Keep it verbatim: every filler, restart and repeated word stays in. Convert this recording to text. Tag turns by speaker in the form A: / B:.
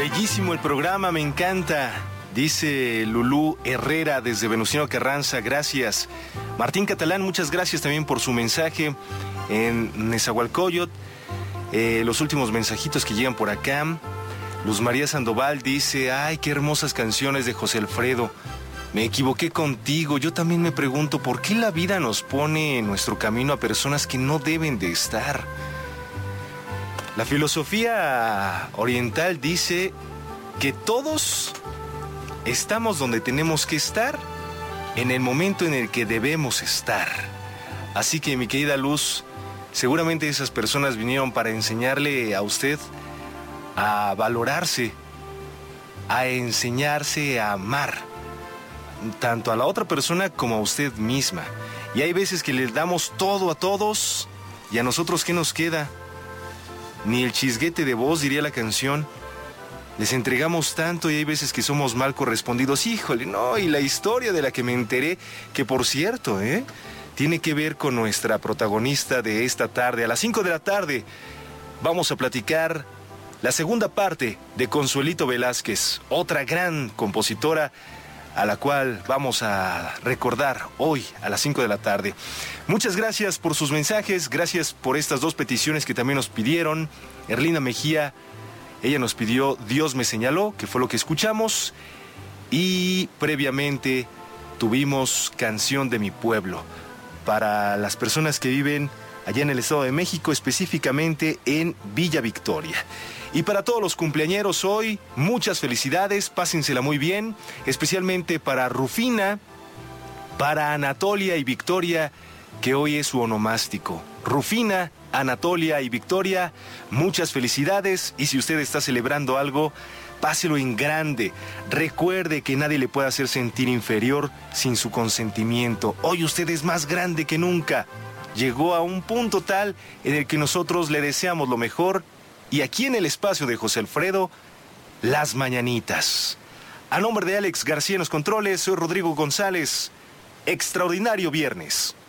A: Bellísimo el programa, me encanta. Dice Lulú Herrera desde Venustiano Carranza, gracias. Martín Catalán, muchas gracias también por su mensaje en Nezahualcóyotl. Eh, los últimos mensajitos que llegan por acá. Luz María Sandoval dice, ay, qué hermosas canciones de José Alfredo. Me equivoqué contigo. Yo también me pregunto, ¿por qué la vida nos pone en nuestro camino a personas que no deben de estar? La filosofía oriental dice que todos estamos donde tenemos que estar en el momento en el que debemos estar. Así que, mi querida Luz, seguramente esas personas vinieron para enseñarle a usted a valorarse, a enseñarse a amar, tanto a la otra persona como a usted misma. Y hay veces que le damos todo a todos, y a nosotros, ¿qué nos queda? Ni el chisguete de voz, diría la canción. Les entregamos tanto y hay veces que somos mal correspondidos. Híjole, no, y la historia de la que me enteré, que por cierto, ¿eh? tiene que ver con nuestra protagonista de esta tarde. A las cinco de la tarde vamos a platicar la segunda parte de Consuelito Velázquez, otra gran compositora a la cual vamos a recordar hoy a las cinco de la tarde. Muchas gracias por sus mensajes, gracias por estas dos peticiones que también nos pidieron. Erlina Mejía, ella nos pidió Dios me señaló, que fue lo que escuchamos, y previamente tuvimos Canción de mi pueblo, para las personas que viven allá en el Estado de México, específicamente en Villa Victoria. Y para todos los cumpleañeros hoy, muchas felicidades, pásensela muy bien, especialmente para Rufina, para Anatolia y Victoria, que hoy es su onomástico. Rufina, Anatolia y Victoria, muchas felicidades, y si usted está celebrando algo, páselo en grande. Recuerde que nadie le puede hacer sentir inferior sin su consentimiento. Hoy usted es más grande que nunca. Llegó a un punto tal en el que nosotros le deseamos lo mejor. Y aquí en el espacio de José Alfredo, las mañanitas. A nombre de Alex García en los controles, soy Rodrigo González. Extraordinario viernes.